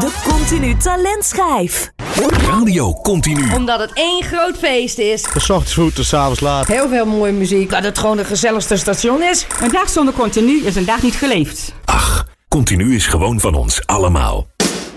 De Continu Talentschijf. Radio Continu. Omdat het één groot feest is. De 's ochtends vroeg, de 's avonds laat. Heel veel mooie muziek. Dat het gewoon het gezelligste station is. Een dag zonder Continu is een dag niet geleefd. Ach, Continu is gewoon van ons allemaal.